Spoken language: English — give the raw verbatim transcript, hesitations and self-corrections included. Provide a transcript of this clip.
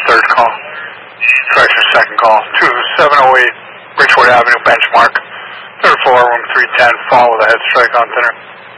third call. Correction, second call. two seven oh eight Bridgewood Avenue, benchmark. Third floor, room three ten, fall with a head strike on thinner.